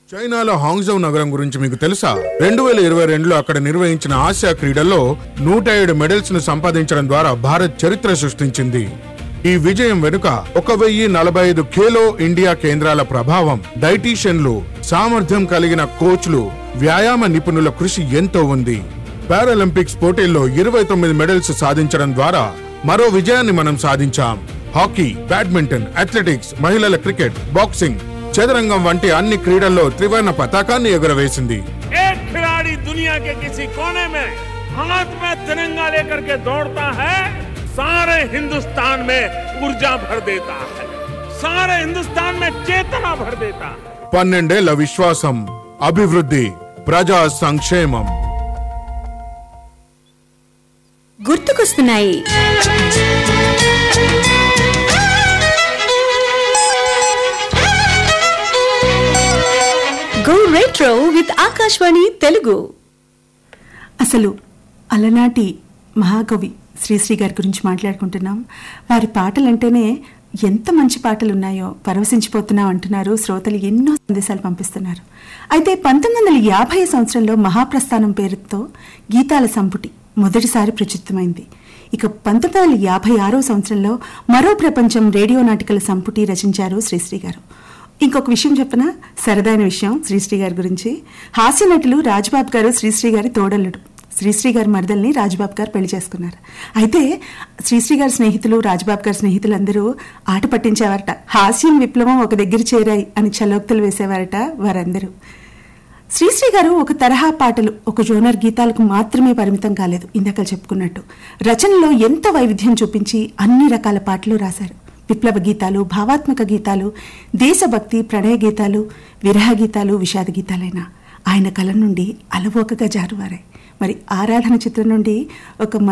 చైనాలో హాంగ్జౌ నగరం గురించి మీకు తెలుసా? 2022లో అక్కడ నిర్వహించిన ఆసియా క్రీడల్లో 107 మెడల్స్ ను సంపాదించడం ద్వారా భారత్ చరిత్ర సృష్టించింది. ఈ విజయం వెనుక 1045 ఖేలో ఇండియా కేంద్రాల ప్రభావం, డైటీషియన్లు, సామర్థ్యం కలిగిన కోచ్లు, వ్యాయామ నిపుణుల కృషి ఎంతో ఉంది. పారాలింపిక్స్ పోటీల్లో 29 మెడల్స్ సాధించడం ద్వారా మరో విజయాన్ని మనం సాధించాం. హాకీ, బ్యాడ్మింటన్, అథ్లెటిక్స్, మహిళల క్రికెట్, బాక్సింగ్, చదరంగం వంటి అన్ని క్రీడల్లో త్రివర్ణ పతాకాన్ని ఎగురవేసింది. एक खिलाड़ी दुनिया के किसी कोने में हाथ में तिरंगा लेकर के दौड़ता है, सारे हिंदुस्तान में ऊर्जा भर देता है, सारे हिंदुस्तान में चेतना भर देता है. 12 ఏళ్ల విశ్వాసం, అభివృద్ధి, ప్రజా సంక్షేమం. గుర్తుకొస్తున్నాయి. Go retro with Akashvani Telugu. అసలు అలనాటి మహాకవి శ్రీశ్రీ గారి గురించి మాట్లాడుకుంటున్నాం. వారి పాటలంటేనే ఎంత మంచి పాటలు ఉన్నాయో పరవశించిపోతున్నాం అంటున్నారు శ్రోతలు. ఎన్నో సందేశాలు పంపిస్తున్నారు. అయితే 1950 సంవత్సరంలో మహాప్రస్థానం పేరుతో గీతాల సంపుటి మొదటిసారి ప్రచురితమైంది. ఇక 1956 సంవత్సరంలో మరో ప్రపంచం రేడియో నాటికల సంపుటి రచించారు శ్రీశ్రీ గారు. ఇంకొక విషయం చెప్పనా, సరదైన విషయం శ్రీశ్రీ గారి గురించి. హాస్య నటులు రాజ్బాబు గారు శ్రీశ్రీ గారి తోడల్లుడు. శ్రీశ్రీ గారి మరదల్ని రాజ్బాబు గారు పెళ్లి చేసుకున్నారు. అయితే శ్రీశ్రీ గారి స్నేహితులు, రాజ్బాబు గారి స్నేహితులందరూ ఆట పట్టించేవారట. హాస్యం విప్లవం ఒక దగ్గర చేరాయి అని చలోక్తులు వేసేవారట వారందరూ. శ్రీశ్రీ గారు ఒక తరహా పాటలు, ఒక జోనర్ గీతాలకు మాత్రమే పరిమితం కాలేదు. ఇందాక చెప్పుకున్నట్టు రచనలో ఎంత వైవిధ్యం చూపించి అన్ని రకాల పాటలు రాశారు. విప్లవ గీతాలు, భావాత్మక గీతాలు, దేశభక్తి, ప్రణయ గీతాలు, విరహ గీతాలు, విషాద గీతాలైనా ఆయన కలం నుండి అలవోకగా జారువారాయి. మరి ఆరాధన చిత్రం నుండి ఒక